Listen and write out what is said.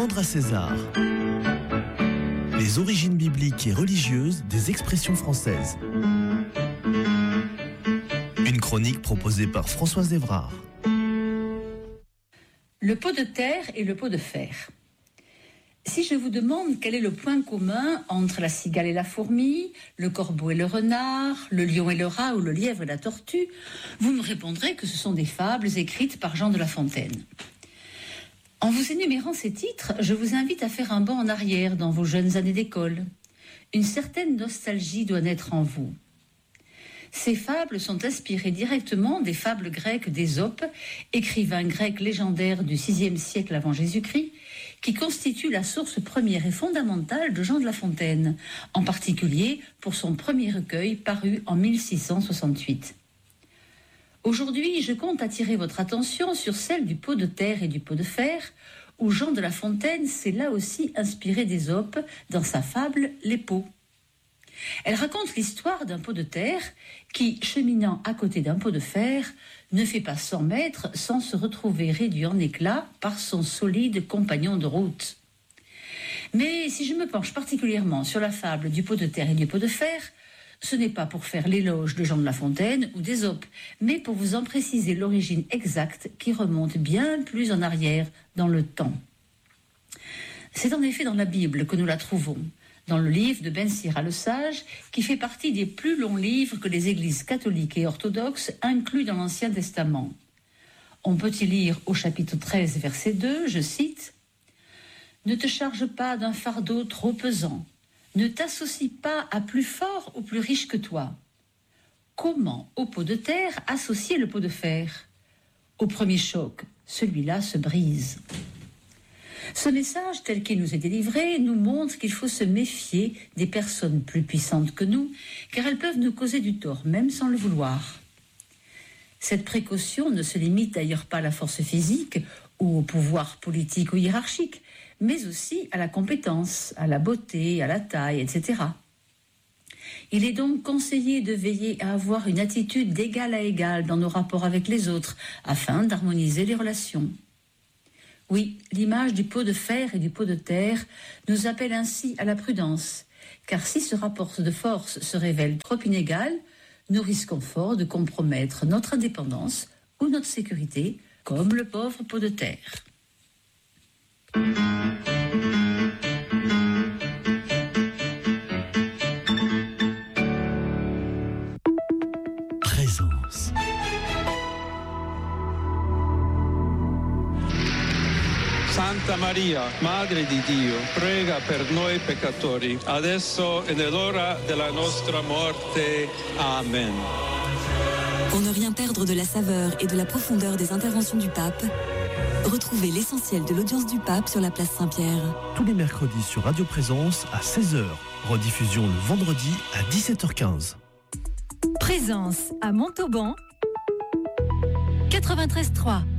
Sandra César. Les origines bibliques et religieuses des expressions françaises. Une chronique proposée par Françoise Evrard. Le pot de terre et le pot de fer. Si je vous demande quel est le point commun entre la cigale et la fourmi, le corbeau et le renard, le lion et le rat ou le lièvre et la tortue, vous me répondrez que ce sont des fables écrites par Jean de La Fontaine. En vous énumérant ces titres, je vous invite à faire un bond en arrière dans vos jeunes années d'école. Une certaine nostalgie doit naître en vous. Ces fables sont inspirées directement des fables grecques d'Ésope, écrivain grec légendaire du VIe siècle avant Jésus-Christ, qui constitue la source première et fondamentale de Jean de La Fontaine, en particulier pour son premier recueil paru en 1668. Aujourd'hui, je compte attirer votre attention sur celle du pot de terre et du pot de fer, où Jean de La Fontaine s'est là aussi inspiré d'Ésope dans sa fable « Les pots ». Elle raconte l'histoire d'un pot de terre qui, cheminant à côté d'un pot de fer, ne fait pas 100 mètres sans se retrouver réduit en éclats par son solide compagnon de route. Mais si je me penche particulièrement sur la fable du pot de terre et du pot de fer, ce n'est pas pour faire l'éloge de Jean de La Fontaine ou d'Ésope, mais pour vous en préciser l'origine exacte qui remonte bien plus en arrière dans le temps. C'est en effet dans la Bible que nous la trouvons, dans le livre de Ben Sira le Sage, qui fait partie des plus longs livres que les églises catholiques et orthodoxes incluent dans l'Ancien Testament. On peut y lire au chapitre 13, verset 2, je cite « Ne te charge pas d'un fardeau trop pesant, ne t'associe pas à plus fort ou plus riche que toi. Comment au pot de terre associer le pot de fer ? Au premier choc, celui-là se brise. » Ce message, tel qu'il nous est délivré, nous montre qu'il faut se méfier des personnes plus puissantes que nous, car elles peuvent nous causer du tort, même sans le vouloir. Cette précaution ne se limite d'ailleurs pas à la force physique ou au pouvoir politique ou hiérarchique, mais aussi à la compétence, à la beauté, à la taille, etc. Il est donc conseillé de veiller à avoir une attitude d'égal à égal dans nos rapports avec les autres, afin d'harmoniser les relations. Oui, l'image du pot de fer et du pot de terre nous appelle ainsi à la prudence, car si ce rapport de force se révèle trop inégal, nous risquons fort de compromettre notre indépendance ou notre sécurité, comme le pauvre pot de terre. Présence. Santa Maria, Madre di Dio, prega per noi peccatori, adesso e nell'ora della nostra morte. Amen. Pour ne rien perdre de la saveur et de la profondeur des interventions du pape, retrouvez l'essentiel de l'audience du pape sur la place Saint-Pierre. Tous les mercredis sur Radio Présence à 16h. Rediffusion le vendredi à 17h15. Présence à Montauban, 93.3.